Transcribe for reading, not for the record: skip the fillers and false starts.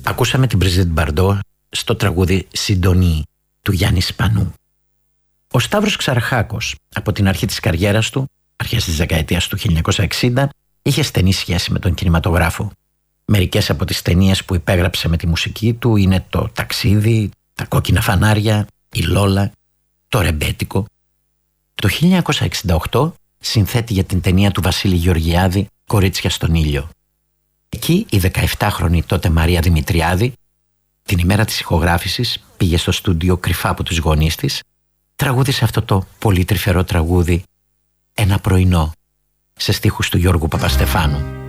Ακούσαμε την Brigitte Bardot στο τραγούδι «Συντονή» του Γιάννη Σπανού. Ο Σταύρος Ξαρχάκος από την αρχή της καριέρας του, αρχές της δεκαετίας του 1960, είχε στενή σχέση με τον κινηματογράφο. Μερικές από τις ταινίες που υπέγραψε με τη μουσική του είναι το «Ταξίδι», «Τα κόκκινα φανάρια», «Η Λόλα», «Το Ρεμπέτικο». Το 1968 συνθέτει για την ταινία του Βασίλη Γεωργιάδη «Κορίτσια στον ήλιο». Εκεί η 17χρονη τότε Μαρία Δημητριάδη, την ημέρα της ηχογράφησης, πήγε στο στούντιο κρυφά από τους γονείς της, τραγούδισε αυτό το πολύ τρυφερό τραγούδι «Ένα πρωινό», σε στίχους του Γιώργου Παπαστεφάνου.